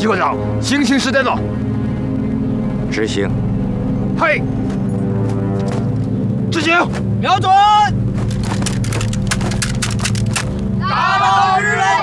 机关长，行刑时间到。 执行。 嘿，执行。 瞄准！大炮日来！